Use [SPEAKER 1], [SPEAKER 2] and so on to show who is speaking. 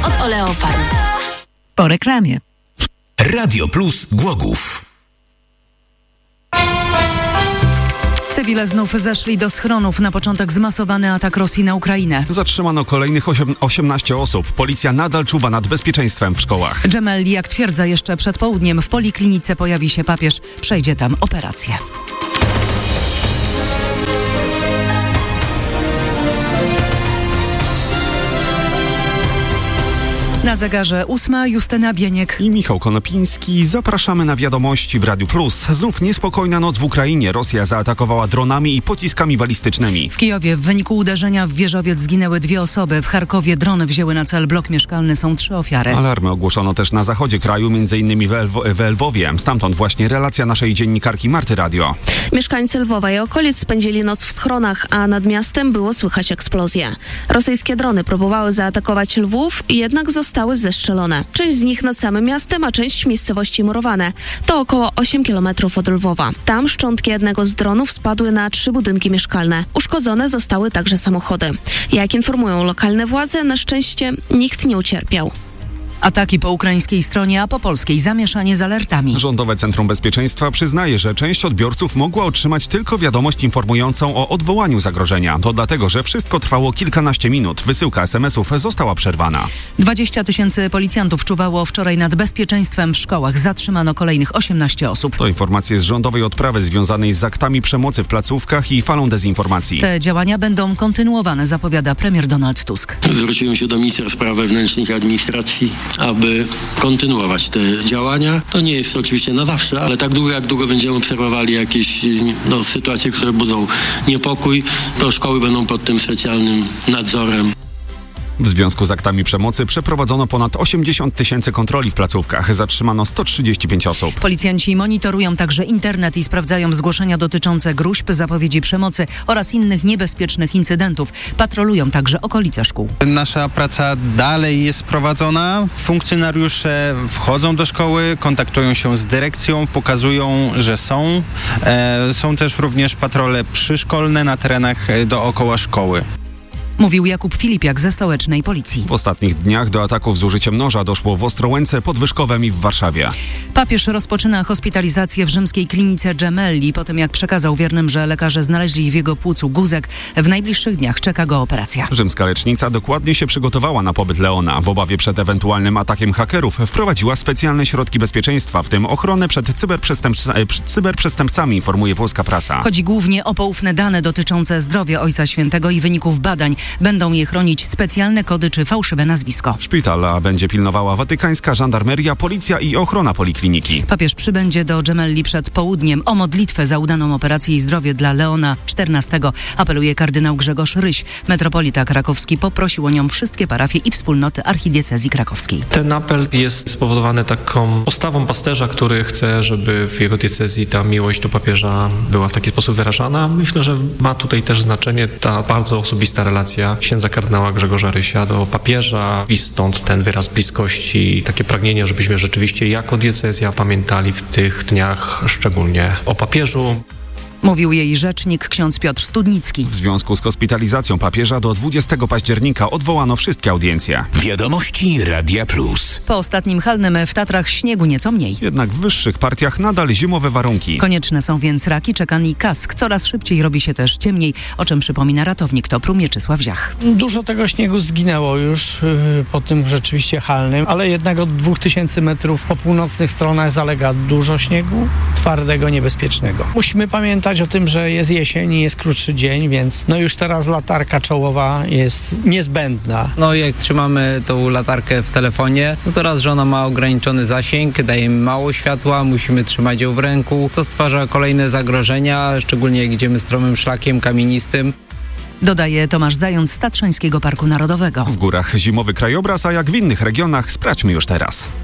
[SPEAKER 1] od Oleofarm.
[SPEAKER 2] Po reklamie.
[SPEAKER 3] Radio Plus Głogów.
[SPEAKER 2] Cywile znów zeszli do schronów. Na początek zmasowany atak Rosji na Ukrainę.
[SPEAKER 4] Zatrzymano kolejnych 18 osób. Policja nadal czuwa nad bezpieczeństwem w szkołach.
[SPEAKER 2] Gemelli, jak twierdza jeszcze przed południem, w poliklinice pojawi się papież. Przejdzie tam operację. Na zegarze 8, Justyna Bieniek
[SPEAKER 4] i Michał Konopiński. Zapraszamy na wiadomości w Radiu Plus. Znów niespokojna noc w Ukrainie. Rosja zaatakowała dronami i pociskami balistycznymi.
[SPEAKER 2] W Kijowie w wyniku uderzenia w wieżowiec zginęły 2 osoby. W Charkowie drony wzięły na cel blok mieszkalny. Są 3 ofiary.
[SPEAKER 4] Alarmy ogłoszono też na zachodzie kraju, m.in. w Lwowie. Stamtąd właśnie relacja naszej dziennikarki Marty Radio.
[SPEAKER 5] Mieszkańcy Lwowa i okolic spędzili noc w schronach, a nad miastem było słychać eksplozje. Rosyjskie drony próbowały zaatakować Lwów, jednak zostały zestrzelone. Część z nich nad samym miastem, a część miejscowości murowane. To około 8 km od Lwowa. Tam szczątki jednego z dronów spadły na 3 budynki mieszkalne. Uszkodzone zostały także samochody. Jak informują lokalne władze, na szczęście nikt nie ucierpiał.
[SPEAKER 2] Ataki po ukraińskiej stronie, a po polskiej zamieszanie z alertami.
[SPEAKER 4] Rządowe Centrum Bezpieczeństwa przyznaje, że część odbiorców mogła otrzymać tylko wiadomość informującą o odwołaniu zagrożenia. To dlatego, że wszystko trwało kilkanaście minut. Wysyłka SMS-ów została przerwana.
[SPEAKER 2] 20 000 policjantów czuwało wczoraj nad bezpieczeństwem w szkołach. Zatrzymano kolejnych 18 osób.
[SPEAKER 4] To informacje z rządowej odprawy związanej z aktami przemocy w placówkach i falą dezinformacji.
[SPEAKER 2] Te działania będą kontynuowane, zapowiada premier Donald Tusk.
[SPEAKER 6] Zwróciłem się do ministra spraw wewnętrznych i administracji, aby kontynuować te działania. To nie jest oczywiście na zawsze, ale tak długo, jak długo będziemy obserwowali jakieś sytuacje, które budzą niepokój, to szkoły będą pod tym specjalnym nadzorem.
[SPEAKER 4] W związku z aktami przemocy przeprowadzono ponad 80 000 kontroli w placówkach. Zatrzymano 135 osób.
[SPEAKER 2] Policjanci monitorują także internet i sprawdzają zgłoszenia dotyczące gruźb, zapowiedzi przemocy oraz innych niebezpiecznych incydentów. Patrolują także okolice szkół.
[SPEAKER 7] Nasza praca dalej jest prowadzona. Funkcjonariusze wchodzą do szkoły, kontaktują się z dyrekcją, pokazują, że są. Są też również patrole przyszkolne na terenach dookoła szkoły.
[SPEAKER 2] Mówił Jakub Filipiak ze stołecznej policji.
[SPEAKER 4] W ostatnich dniach do ataków z użyciem noża doszło w Ostrołęce, pod Wyszkowem i w Warszawie.
[SPEAKER 2] Papież rozpoczyna hospitalizację w rzymskiej klinice Gemelli. Po tym jak przekazał wiernym, że lekarze znaleźli w jego płucu guzek, w najbliższych dniach czeka go operacja.
[SPEAKER 4] Rzymska lecznica dokładnie się przygotowała na pobyt Leona. W obawie przed ewentualnym atakiem hakerów wprowadziła specjalne środki bezpieczeństwa, w tym ochronę przed cyberprzestępcami, informuje włoska prasa.
[SPEAKER 2] Chodzi głównie o poufne dane dotyczące zdrowia Ojca Świętego i wyników badań. Będą je chronić specjalne kody czy fałszywe nazwisko.
[SPEAKER 4] Szpitala będzie pilnowała watykańska żandarmeria, policja i ochrona polikliniki.
[SPEAKER 2] Papież przybędzie do Gemelli przed południem. O modlitwę za udaną operację i zdrowie dla Leona XIV apeluje kardynał Grzegorz Ryś. Metropolita krakowski poprosił o nią wszystkie parafie i wspólnoty archidiecezji krakowskiej.
[SPEAKER 8] Ten apel jest spowodowany taką postawą pasterza, który chce, żeby w jego diecezji ta miłość do papieża była w taki sposób wyrażana. Myślę, że ma tutaj też znaczenie ta bardzo osobista relacja księdza kardynała Grzegorza Rysia do papieża i stąd ten wyraz bliskości i takie pragnienie, żebyśmy rzeczywiście jako diecezja pamiętali w tych dniach szczególnie o papieżu.
[SPEAKER 2] Mówił jej rzecznik ksiądz Piotr Studnicki.
[SPEAKER 4] W związku z hospitalizacją papieża do 20 października odwołano wszystkie audiencje.
[SPEAKER 3] Wiadomości Radia Plus.
[SPEAKER 2] Po ostatnim halnym w Tatrach śniegu nieco mniej.
[SPEAKER 4] Jednak w wyższych partiach nadal zimowe warunki.
[SPEAKER 2] Konieczne są więc raki, czekan i kask. Coraz szybciej robi się też ciemniej, o czym przypomina ratownik TOPR-u Mieczysław Ziach.
[SPEAKER 9] Dużo tego śniegu zginęło już po tym rzeczywiście halnym, ale jednak od 2000 metrów po północnych stronach zalega dużo śniegu, twardego, niebezpiecznego. Musimy pamiętać o tym, że jest jesień i jest krótszy dzień, więc już teraz latarka czołowa jest niezbędna.
[SPEAKER 7] Jak trzymamy tą latarkę w telefonie, to raz, że ona ma ograniczony zasięg, daje mało światła, musimy trzymać ją w ręku, co stwarza kolejne zagrożenia, szczególnie jak idziemy stromym szlakiem kamienistym.
[SPEAKER 2] Dodaje Tomasz Zając z Tatrzańskiego Parku Narodowego.
[SPEAKER 4] W górach zimowy krajobraz, a jak w innych regionach, sprawdźmy już teraz.